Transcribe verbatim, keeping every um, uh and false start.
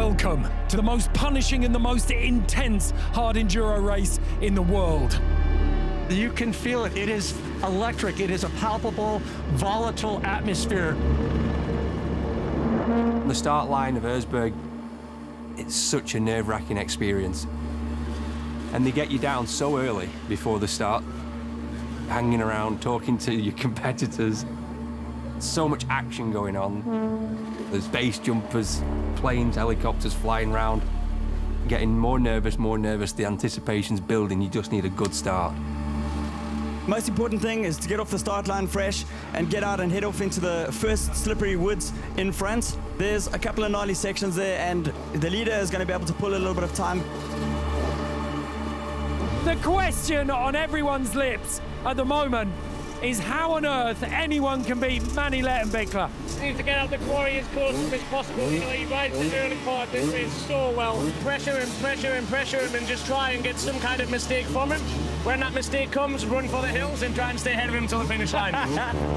Welcome to the most punishing and the most intense hard enduro race in the world. You can feel it. It is electric. It is a palpable, volatile atmosphere. The start line of Erzberg, it's such a nerve-wracking experience. And they get you down so early before the start, hanging around, talking to your competitors. So much action going on. There's base jumpers, planes, helicopters flying around. Getting more nervous, more nervous. The anticipation's building. You just need a good start. Most important thing is to get off the start line fresh and get out and head off into the first slippery woods in front. There's a couple of gnarly sections there, and the leader is going to be able to pull a little bit of time. The question on everyone's lips at the moment is how on earth anyone can beat Mani Lettenbichler. Needs to get out the quarry as close as possible. You know, he rides the early part of this race so well. Pressure him, pressure him, pressure him, and just try and get some kind of mistake from him. When that mistake comes, run for the hills and try and stay ahead of him till the finish line.